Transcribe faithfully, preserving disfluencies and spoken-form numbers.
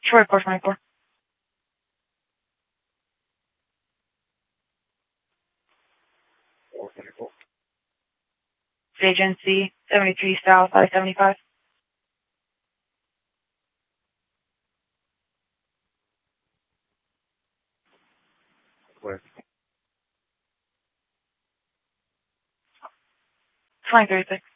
Troy four twenty-four. four twenty-four. Stage N C, seventy-three South, I seventy-five. Where? twenty thirty-six.